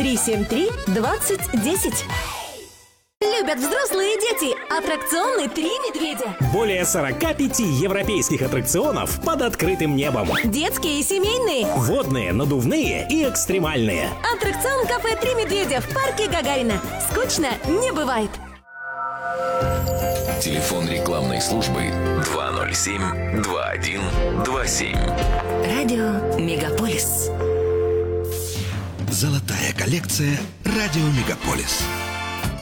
373-2010. Любят взрослые и дети. Аттракционы «Три медведя». Более 45 европейских аттракционов под открытым небом. Детские и семейные. Водные, надувные и экстремальные. Аттракцион кафе «Три медведя» в парке Гагарина. Скучно не бывает. Телефон рекламной службы 207-2127. Радио Мегаполис. Золотая коллекция «Радио Мегаполис».